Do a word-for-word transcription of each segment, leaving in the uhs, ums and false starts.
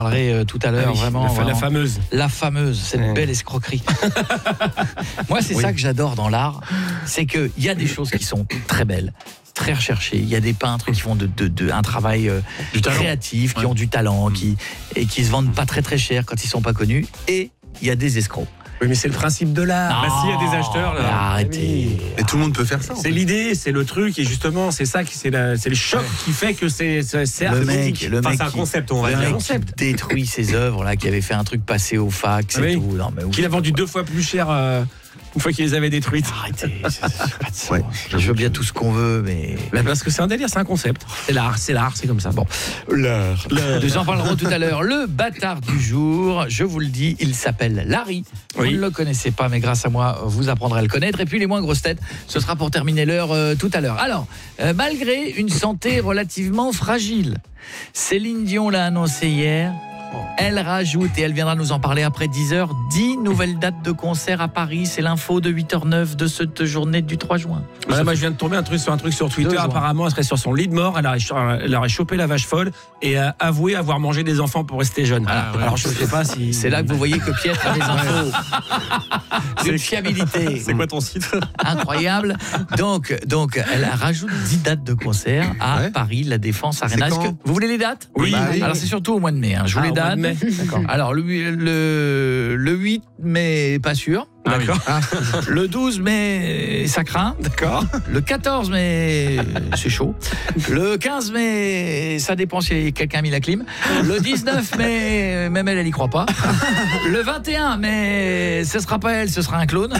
parlerai euh, tout à l'heure, Ah oui, vraiment, la, fa- vraiment. la fameuse. La fameuse, cette Ouais. belle escroquerie. Moi, c'est Oui. ça que j'adore dans l'art, c'est qu'il y a des choses qui sont très belles, très recherchées. Il y a des peintres qui font de, de, de, un travail euh, créatif, qui Ouais. ont du talent, qui, et qui se vendent pas très très cher quand ils sont pas connus. Et il y a des escrocs. Oui, mais c'est le principe de l'art. Bah, s'il y a des acheteurs, là. Mais arrêtez. Et tout le monde peut faire ça. en C'est fait. l'idée, c'est le truc, et justement, c'est ça qui, c'est, la, c'est le choc qui fait que c'est, c'est, c'est Le artistique. mec, le Enfin, mec c'est un qui- concept, on va Le dire. mec Un qui concept. détruit ses œuvres, là, qui avait fait un truc passé au fax Ah et oui. tout. Non, mais oui. Qu'il a vendu deux fois plus cher euh, une fois qu'il les avait détruites. Arrêtez, ça- ça n'a pas de sens. Ouais, Je veux bien tout ce qu'on veut, mais. Bah, parce que c'est un délire, c'est un concept. C'est l'art, c'est l'art, c'est comme ça. Bon. L'heure. Nous en parlerons tout à l'heure. Le bâtard du jour, je vous le dis, il s'appelle Larry. Vous Oui. ne le connaissez pas, mais grâce à moi, vous apprendrez à le connaître. Et puis les moins grosses têtes, ce sera pour terminer l'heure euh, tout à l'heure. Alors, euh, malgré une santé relativement fragile, Céline Dion l'a annoncé hier. Elle rajoute, et elle viendra nous en parler après dix heures, dix nouvelles dates de concert à Paris. C'est l'info de huit heures zéro neuf de cette journée du trois juin. Ouais, moi, je viens de tomber un truc sur un truc sur Twitter. Deux jours. Apparemment, elle serait sur son lit de mort. Elle aurait, elle aurait chopé la vache folle et a avoué avoir mangé des enfants pour rester jeune. Ah, ouais. Alors, je sais pas si. C'est là que vous voyez que Pietre a des infos d'une fiabilité C'est quoi ton site? incroyable. Donc, donc, elle rajoute dix dates de concert à Ouais. Paris, la Défense Arena. C'est Est-ce que quand vous voulez les dates? Oui. Bah oui. Alors, c'est surtout au mois de mai. Hein. Je vous Ah, les au mois dates. de mai. D'accord. Alors, le, le, le huit mai, pas sûr. Ah oui. Le douze mai, ça craint. D'accord. Le quatorze mai, c'est chaud. Le quinze mai, ça dépend si quelqu'un a mis la clim. Le dix-neuf mai, même elle, elle y croit pas. Le vingt et un mai, ce sera pas elle, ce sera un clone.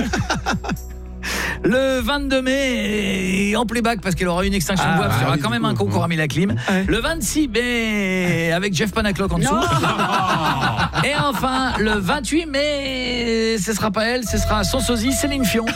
Le vingt-deux mai, en playback parce qu'elle aura une extinction Ah, de voix, parce qu'il y aura oui, quand du même coup. un con qui aura mis la clim. Ouais. Le vingt-six mai, avec Jeff Panaclock en dessous. Et enfin, le vingt-huit mai, ce sera pas elle, ce sera son sosie, Céline Fion.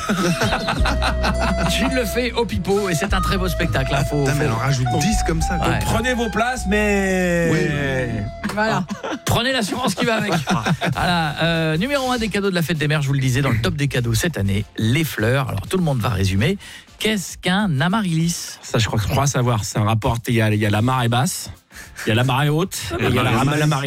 Tu le fais au pipeau et c'est un très beau spectacle. Hein. Faut, Putain, mais elle en faut- rajoute dix comme ça. quoi. Ouais. Prenez vos places, mais. Voilà. Prenez l'assurance qui va avec. Voilà, euh, numéro un des cadeaux de la fête des mères, je vous le disais, dans le top des cadeaux cette année, les fleurs. Alors tout le monde va résumer. Qu'est-ce qu'un amaryllis? Ça, je crois que je crois savoir. C'est un rapport. Il y a, il y a la marée basse, il y a la marée haute, et il y a la, la marée